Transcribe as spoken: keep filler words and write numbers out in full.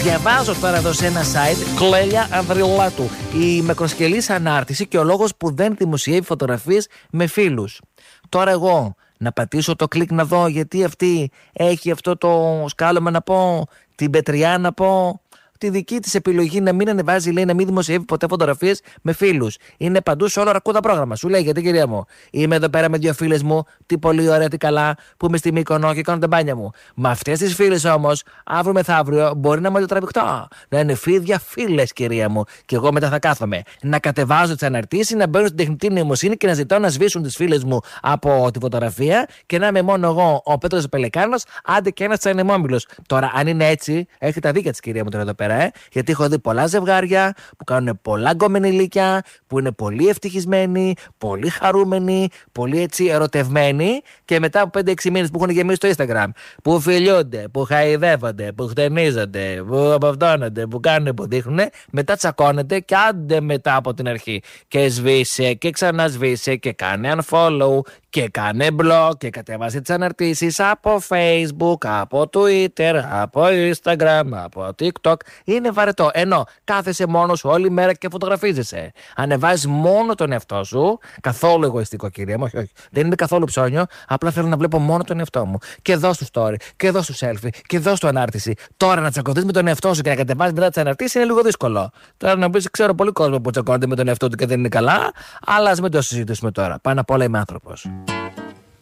Διαβάζω τώρα εδώ σε ένα site, Κλέλια Ανδριολάτου, η μακροσκελής ανάρτηση και ο λόγος που δεν δημοσιεύει φωτογραφίες με φίλους. Τώρα εγώ να πατήσω το κλικ να δω γιατί αυτή έχει αυτό το σκάλωμα να πω, την πετριά να πω. Τη δική της επιλογή να μην ανεβάζει, λέει, να μην δημοσιεύει ποτέ φωτογραφίες με φίλους. Είναι παντού σε όλο ρακούδα πρόγραμμα. Σου λέει, γιατί κυρία μου, είμαι εδώ πέρα με δύο φίλες μου, τι πολύ ωραία, τι καλά, που είμαι στη Μύκονο και κάνω τα μπάνια μου. Με αυτές τις φίλες όμως, αύριο μεθαύριο μπορεί να με τραβηχτώ. Να είναι φίδια φίλες, κυρία μου. Και εγώ μετά θα κάθομαι να κατεβάζω τις αναρτήσεις, να μπαίνω στην τεχνητή νοημοσύνη και να ζητάω να σβήσουν τις φίλες μου από τη φωτογραφία και να είμαι μόνο εγώ, ο Πέτρος Πελεκάνος, άντε και ένας τσανεμόμυλος. Τώρα, αν είναι έτσι, έχετε τα δίκια της, κυρία μου, τώρα εδώ πέρα. Ε, γιατί έχω δει πολλά ζευγάρια που κάνουν πολλά γκομενιλίκια, που είναι πολύ ευτυχισμένοι, πολύ χαρούμενοι, πολύ έτσι ερωτευμένοι και μετά από πέντε έξι μήνες που έχουν γεμίσει το Instagram, που φιλιούνται, που χαϊδεύονται, που χτενίζονται, που απαυτώνονται, που κάνουν, που δείχνουν, μετά τσακώνεται και άντε μετά από την αρχή. Και σβήσε και ξανασβήσε και κάνε unfollow και κάνε blog και κατέβασε τις αναρτήσεις από Facebook, από Twitter, από Instagram, από TikTok. Είναι βαρετό. Ενώ κάθεσαι μόνος σου όλη μέρα και φωτογραφίζεσαι. Ανεβάζεις μόνο τον εαυτό σου. Καθόλου εγωιστικό, κυρία μου. Όχι, όχι. Δεν είναι καθόλου ψώνιο. Απλά θέλω να βλέπω μόνο τον εαυτό μου. Και εδώ στο story, και εδώ στο selfie, και εδώ στο ανάρτηση. Τώρα να τσακωθείς με τον εαυτό σου και να κατεβάζεις μετά τις αναρτήσεις είναι λίγο δύσκολο. Τώρα να πεις, ξέρω πολύ κόσμο που τσακώνεται με τον εαυτό του και δεν είναι καλά. Αλλά ας μην το συζητήσουμε τώρα. Πάνω απ' όλα είμαι άνθρωπος.